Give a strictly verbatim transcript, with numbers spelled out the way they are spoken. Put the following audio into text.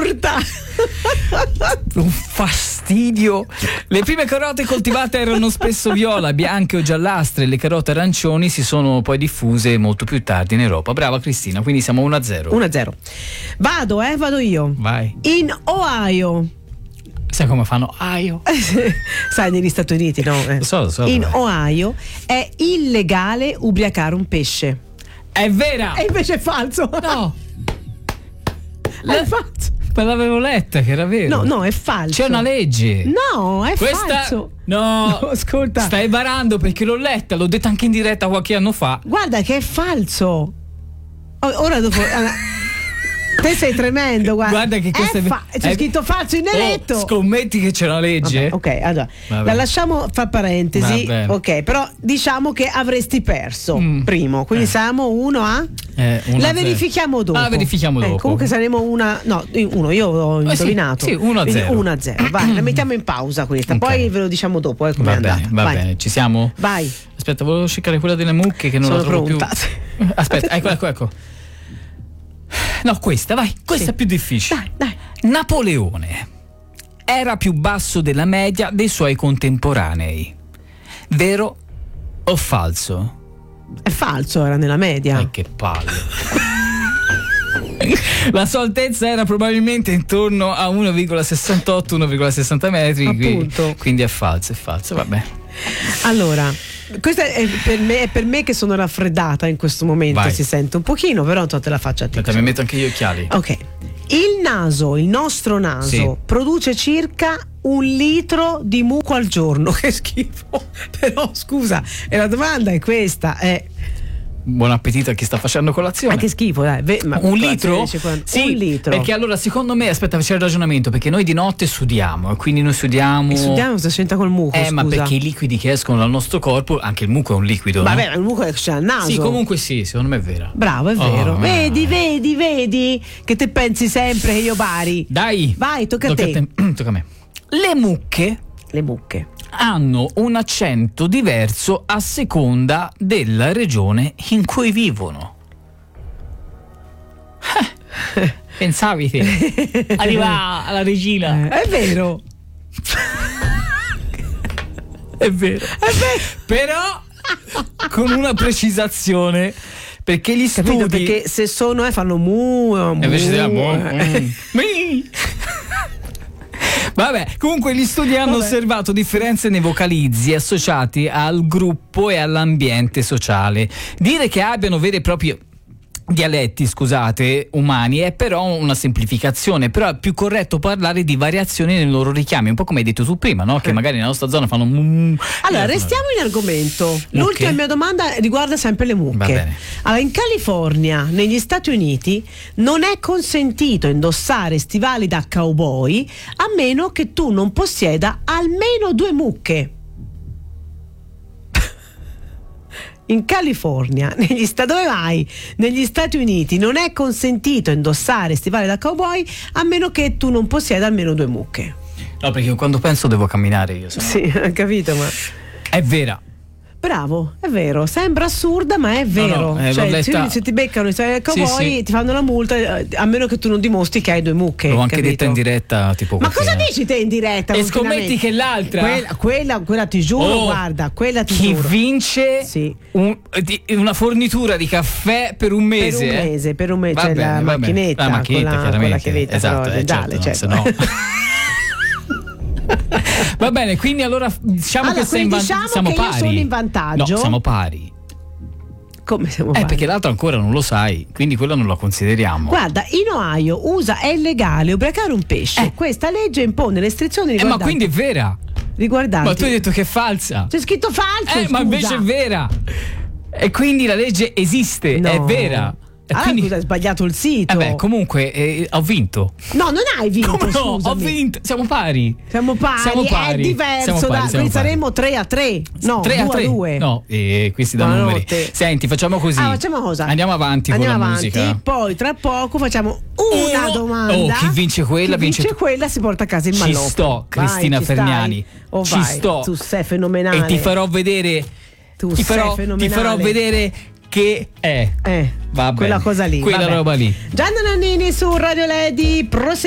urta. Un fastidio. Le prime carote coltivate erano spesso viola, bianche o giallastre. Le carote arancioni si sono poi diffuse molto più tardi in Europa. Brava Cristina, quindi siamo uno a zero. uno a zero. Vado, eh, vado io. Vai. In Ohio. Sai come fanno? Ohio. Sai, negli Stati Uniti, no? Eh. Lo so, lo so. In dov'è. Ohio è illegale ubriacare un pesce. È vera. E invece è falso. No. È falso. Ma l'avevo letta che era vero. No, no, è falso. C'è una legge. No, è Questa... falso. No, No, ascolta. Stai barando perché l'ho letta, l'ho detta anche in diretta qualche anno fa. Guarda che è falso. O- Ora dopo. Te sei tremendo, guarda. Guarda che questo è è- fa- c'è è- scritto falso in eletto. Oh, scommetti che c'è una legge? Vabbè, ok, allora Vabbè. la lasciamo fra parentesi. Va bene. Ok, però diciamo che avresti perso Mm. primo, quindi Eh. siamo uno a. Eh, uno La a zero. verifichiamo dopo. Ah, la verifichiamo Eh, dopo. comunque saremo una. No, uno, io ho Eh, sì, indovinato. sì, uno a Quindi zero. uno a zero. Vai, la mettiamo in pausa questa. Ok. Poi ve lo diciamo dopo, eh, come Va è andata. bene, va Vai. bene, ci siamo? Vai. Aspetta, volevo cercare quella delle mucche che non Sono la trovo pronta. più. Aspetta, ecco, ecco, ecco. No, questa, vai, questa Sì. è più difficile. Dai, dai. Napoleone era più basso della media dei suoi contemporanei. Vero o falso? È falso, era nella media. Eh, che palle. La sua altezza era probabilmente intorno a uno virgola sessantotto uno virgola sessanta metri. Appunto. Qui, quindi è falso, è falso, vabbè. Allora, questa è per me, è per me che sono raffreddata in questo momento. Vai. Si sente un pochino, però te la faccio a te. Aspetta, mi metto anche io gli occhiali. Ok, il naso, il nostro naso, Sì. produce circa un litro di muco al giorno. Che schifo. Però scusa, e la domanda è questa: è Buon appetito a chi sta facendo colazione. ma che schifo, dai. Ve- ma Un colazione litro? dice quando- Sì, un litro. perché allora secondo me, aspetta, c'è il ragionamento, perché noi di notte sudiamo e quindi noi sudiamo. E sudiamo cosa c'entra col muco? Eh, scusa. ma perché i liquidi che escono dal nostro corpo, anche il muco è un liquido, no? Vabbè, ma il muco esce dal naso. Sì, comunque sì, secondo me è vera. Bravo, è Oh, vero. ma- Vedi, vedi, vedi che te pensi sempre che io bari. Dai. Vai, tocca a te. Tocca a me. Le mucche Le mucche. hanno un accento diverso a seconda della regione in cui vivono. Eh, pensavi te? Arriva alla regina. È vero. È vero. È vero. Però con una precisazione, perché gli Capito? studi Perché se sono eh, fanno mu, mu E invece della mu- eh. mm. Mi. Vabbè, comunque gli studi hanno Vabbè. osservato differenze nei vocalizzi associati al gruppo e all'ambiente sociale. Dire che abbiano veri e propri dialetti, scusate, umani è però una semplificazione, però è più corretto parlare di variazioni nei loro richiami, un po' come hai detto tu prima, no? Che magari nella nostra zona fanno mm. Allora, Eh, restiamo in argomento. L'ultima Ok. mia domanda riguarda sempre le mucche. Va bene. Allora, in California, negli Stati Uniti, non è consentito indossare stivali da cowboy a meno che tu non possieda almeno due mucche. In California, negli sta- dove vai? Negli Stati Uniti non è consentito indossare stivali da cowboy a meno che tu non possieda almeno due mucche. No, perché quando penso devo camminare io. se no- Sì, ho capito, ma È vera. bravo, è vero, sembra assurda, ma è vero. no, eh, l'ho cioè, letta- se, se ti beccano i cowboy, Sì, sì. ti fanno la multa, eh, a meno che tu non dimostri che hai due mucche. L'ho anche capito? detta in diretta, tipo Ma qualche- cosa dici te in diretta? E continuamente? scommetti che l'altra Quella, quella, quella ti giuro, Oh, guarda, quella ti chi giuro. vince Sì. un- di- una fornitura di caffè per un Per mese. un eh? mese, per un mese, Va c'è bene, la va bene. macchinetta, La macchinetta, con la- con la chiaramente. chiavetta, Esatto, però, eh, dale, certo, certo. no, se no. Va bene, quindi allora diciamo Allora, che sei in quindi van- diciamo siamo che io pari. sono in vantaggio. No, siamo pari. Come siamo Eh, pari? perché l'altro ancora non lo sai, quindi quello non lo consideriamo. Guarda, in Ohio usa è illegale ubriacare un pesce. Eh. Questa legge impone restrizioni Eh, ma riguardanti. quindi è vera. riguardanti. Ma tu hai detto che è falsa. C'è scritto falso. Eh, ma scusa. invece è vera. E quindi la legge esiste, No. è vera. E Ah, quindi scusa, hai sbagliato il sito. Vabbè, comunque eh, ho vinto. No, non hai vinto. Come no? scusami. Ho vinto. Siamo pari. Siamo pari, Siamo pari. è diverso. Siamo pari, da, siamo quindi pari. saremo tre a tre. No, tre a due tre. due. No, e questi da numeri. Buonanotte. Senti, facciamo così. Ah, facciamo cosa? Andiamo avanti Andiamo con la avanti, musica. poi tra poco facciamo una Uno. domanda. Oh, chi vince quella, Chi vince vince tu. quella si porta a casa il Ci malloppo. sto, Vai, Cristina ci stai? Fergnani. Oh, Ci vai, sto. Tu sei fenomenale. E ti farò vedere. Tu ti sei farò, fenomenale. ti farò vedere che è. Eh, Va quella bene. cosa lì. Quella vabbè. roba lì. Gianna Nannini su Radio Lady.